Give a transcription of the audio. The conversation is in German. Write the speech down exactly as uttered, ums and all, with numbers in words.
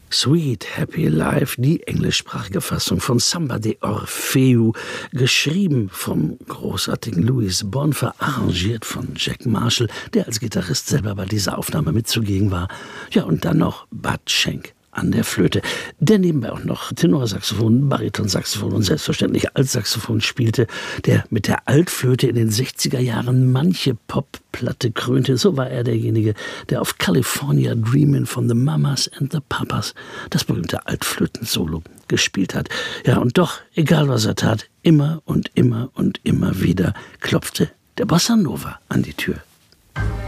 Sweet Happy Life, die englischsprachige Fassung von Samba de Orfeu, geschrieben vom großartigen Louis Bonfa, arrangiert von Jack Marshall, der als Gitarrist selber bei dieser Aufnahme mitzugegen war. Ja, und dann noch Bud Schenk an der Flöte, der nebenbei auch noch Tenorsaxophon, Baritonsaxophon und selbstverständlich Altsaxophon spielte, der mit der Altflöte in den sechziger Jahren manche Popplatte krönte. So war er derjenige, der auf California Dreamin' von the Mamas and the Papas das berühmte Altflöten-Solo gespielt hat. Ja, und doch, egal was er tat, immer und immer und immer wieder klopfte der Bossa Nova an die Tür.